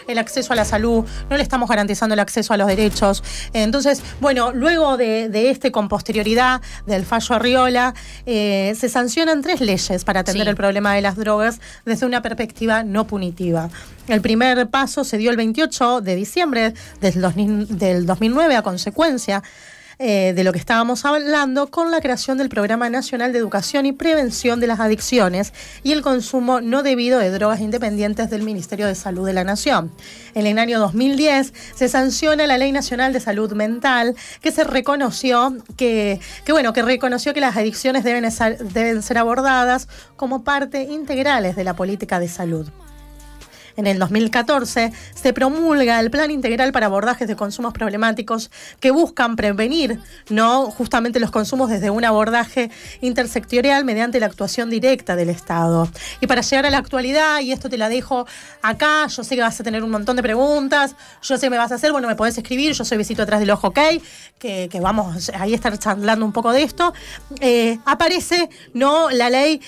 el acceso a la salud, no le estamos garantizando el acceso a los derechos. Entonces, bueno, luego de con posterioridad del fallo Arriola, se sancionan 3 leyes para atender el problema de las drogas desde una perspectiva no punitiva. El primer paso se dio el 28 de diciembre del 2009 a consecuencia de lo que estábamos hablando, con la creación del Programa Nacional de Educación y Prevención de las Adicciones y el Consumo No Debido de Drogas Independientes del Ministerio de Salud de la Nación. En el año 2010 se sanciona la Ley Nacional de Salud Mental, que se reconoció que las adicciones deben ser abordadas como parte integrales de la política de salud. En el 2014 se promulga el Plan Integral para Abordajes de Consumos Problemáticos, que buscan prevenir justamente los consumos desde un abordaje intersectorial mediante la actuación directa del Estado. Y para llegar a la actualidad, y esto te la dejo acá, yo sé que vas a tener un montón de preguntas, yo sé que me vas a hacer, me podés escribir, yo soy Besito Atrás del Ojo, ¿ok? Que vamos ahí a estar charlando un poco de esto. Aparece la ley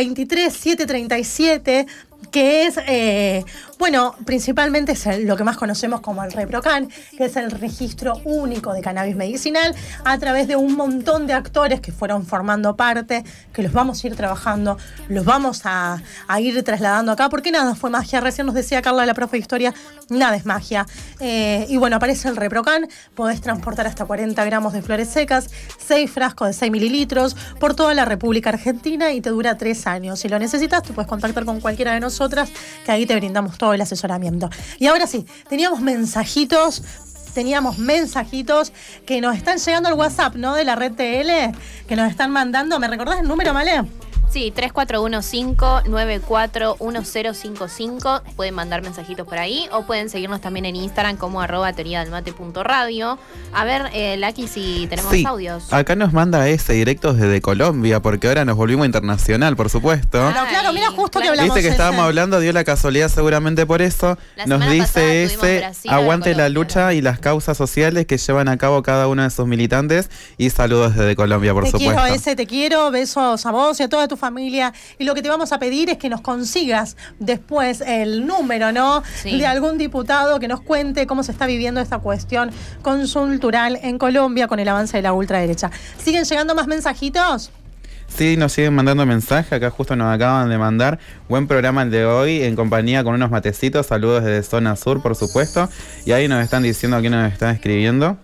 23737, que es, principalmente es lo que más conocemos como el ReproCan, que es el Registro Único de Cannabis Medicinal, a través de un montón de actores que fueron formando parte, que los vamos a ir trabajando, los vamos a ir trasladando acá, porque nada fue magia. Recién nos decía Carla, la profe de historia, nada es magia. Aparece el ReproCan, podés transportar hasta 40 gramos de flores secas, 6 frascos de 6 mililitros, por toda la República Argentina, y te dura 3 años. Si lo necesitas, te puedes contactar con cualquiera de nosotras, que ahí te brindamos todo el asesoramiento. Y ahora sí, teníamos mensajitos que nos están llegando al WhatsApp, ¿no? De la red TL, que nos están mandando. ¿Me recordás el número, Malé? Sí, 3415-941055. Pueden mandar mensajitos por ahí o pueden seguirnos también en Instagram como @teoriadelmate.radio. A ver, Laki, si tenemos audios. Acá nos manda directos desde Colombia, porque ahora nos volvimos internacional, por supuesto. Claro, mira, justo que hablamos. Viste que estábamos hablando, dio la casualidad seguramente por eso. Nos dice aguante la lucha y las causas sociales que llevan a cabo cada uno de sus militantes, y saludos desde Colombia, por supuesto. Te quiero, besos a vos y a toda tu familia, y lo que te vamos a pedir es que nos consigas después el número, ¿no? Sí. De algún diputado que nos cuente cómo se está viviendo esta cuestión consultural en Colombia con el avance de la ultraderecha. ¿Siguen llegando más mensajitos? Sí, nos siguen mandando mensajes. Acá justo nos acaban de mandar: buen programa el de hoy, en compañía con unos matecitos. Saludos desde Zona Sur, por supuesto. Y ahí nos están diciendo quién nos están escribiendo.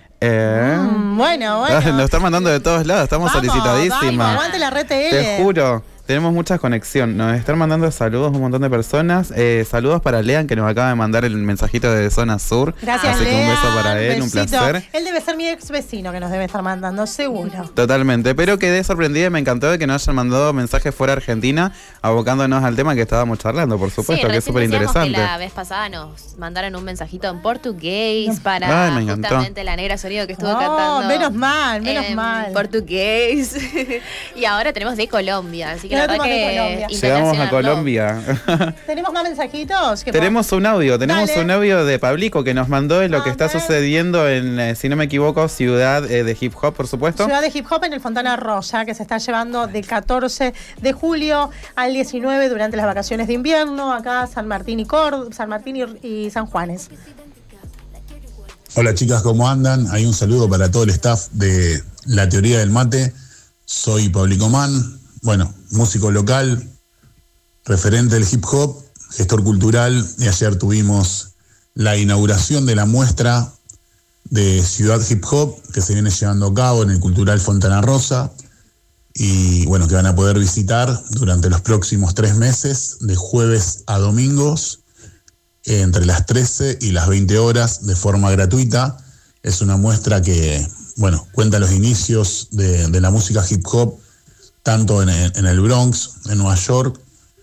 Bueno. Nos están mandando de todos lados, estamos solicitadísimas. Aguante la red TL. Te juro. Tenemos mucha conexión. Nos están mandando saludos un montón de personas. Saludos para Lean, que nos acaba de mandar el mensajito de Zona Sur. Gracias, así Lean. Que un beso para él, besito. un placer. Él debe ser mi ex vecino que nos debe estar mandando, seguro. Totalmente. Pero quedé sorprendida y me encantó de que nos hayan mandado mensajes fuera de Argentina, abocándonos al tema que estábamos charlando, por supuesto, que es súper interesante. La vez pasada nos mandaron un mensajito en portugués para justamente la Negra Sonido que estuvo cantando. Menos mal. Portugués. Y ahora tenemos de Colombia, así que la verdad que llegamos a Colombia. ¿Tenemos más mensajitos? Tenemos un audio de Pablico que nos mandó de lo que está sucediendo en, si no me equivoco, Ciudad de Hip Hop, por supuesto. Ciudad de Hip Hop en el Fontana Rosa, que se está llevando del 14 de julio al 19 durante las vacaciones de invierno, acá San Martín y San Juanes. Hola chicas, ¿cómo andan? Hay un saludo para todo el staff de La Teoría del Mate. Soy Pablico Man. Bueno, músico local, referente del hip hop, gestor cultural, y ayer tuvimos la inauguración de la muestra de Ciudad Hip Hop que se viene llevando a cabo en el Cultural Fontana Rosa, y bueno, que van a poder visitar durante los próximos 3 meses, de jueves a domingos, entre las 13 y las 20 horas, de forma gratuita. Es una muestra que, bueno, cuenta los inicios de la música hip hop, tanto en el Bronx, en Nueva York,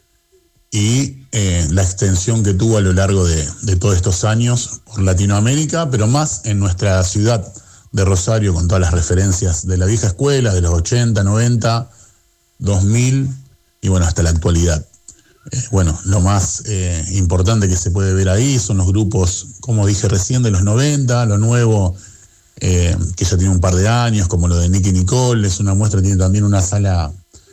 y la extensión que tuvo a lo largo de todos estos años por Latinoamérica, pero más en nuestra ciudad de Rosario, con todas las referencias de la vieja escuela, de los 80, 90, 2000, y bueno, hasta la actualidad. Lo más importante que se puede ver ahí son los grupos, como dije recién, de los 90, lo nuevo, que ya tiene un par de años, como lo de Nicki Nicole. Es una muestra, tiene también una sala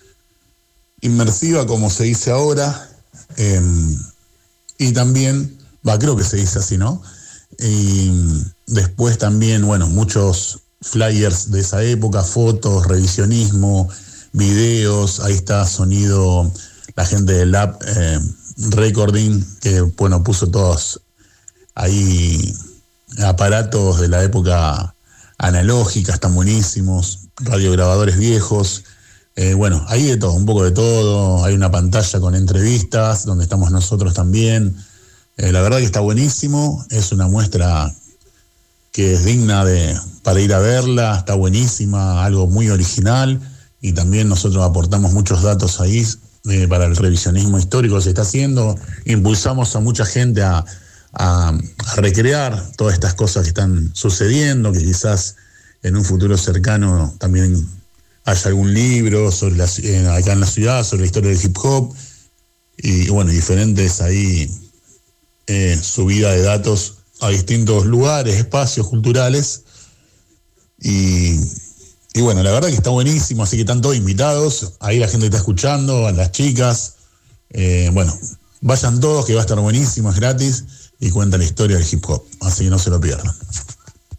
inmersiva, como se dice ahora, y también creo que se dice así, ¿no? Y después también, bueno, muchos flyers de esa época, fotos, revisionismo, videos, ahí está sonido, la gente de Lab Recording, que bueno, puso todos ahí aparatos de la época analógica, están buenísimos, radiograbadores viejos, bueno, ahí de todo, un poco de todo, hay una pantalla con entrevistas donde estamos nosotros también, la verdad que está buenísimo, es una muestra que es digna para ir a verla, está buenísima, algo muy original, y también nosotros aportamos muchos datos ahí para el revisionismo histórico que se está haciendo, impulsamos a mucha gente a recrear todas estas cosas que están sucediendo, que quizás en un futuro cercano también haya algún libro sobre acá en la ciudad, sobre la historia del hip hop, y bueno, diferentes ahí subida de datos a distintos lugares, espacios culturales, y bueno, la verdad que está buenísimo, así que están todos invitados, ahí la gente está escuchando, a las chicas, bueno, vayan todos, que va a estar buenísimo, es gratis, y cuenta la historia del hip hop, así que no se lo pierdan.